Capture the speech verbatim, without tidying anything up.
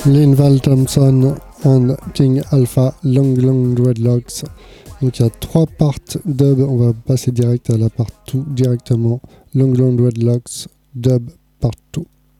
Linval Thompson and King Alpha Long Long Dreadlocks. Donc il y a trois parts dub, on va passer direct à la part deux directement. Long Long Dreadlocks, dub part deux.